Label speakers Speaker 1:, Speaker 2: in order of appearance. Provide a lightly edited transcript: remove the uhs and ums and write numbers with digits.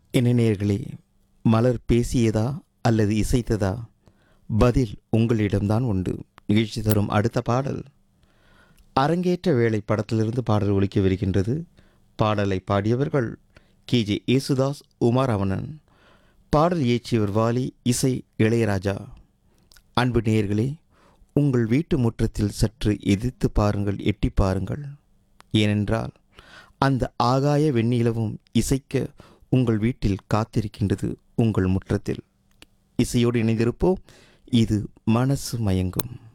Speaker 1: என்ன நேயர்களே, மலர் பேசியதா அல்லது இசைத்ததா? பதில் உங்களிடம்தான் உண்டு. நிகழ்ச்சி தரும் அடுத்த பாடல் அரங்கேற்ற வேளை படத்திலிருந்து பாடல் ஒலிக்கவிருக்கின்றது. பாடலை பாடியவர்கள் KJ யேசுதாஸ், உமாராவணன். பாடல் இயற்றியவர் வாலி, இசை இளையராஜா. அன்பு நேயர்களே, உங்கள் வீட்டு முற்றத்தில் சற்று எதிர்த்து பாருங்கள், எட்டி பாருங்கள். ஏனென்றால் அந்த ஆகாய வெண்ணிலவும் இசைக்க உங்கள் வீட்டில் காத்திருக்கின்றது. உங்கள் முற்றத்தில் இசையோடு இணைந்திருப்போம். இது மனசு மயங்கும்.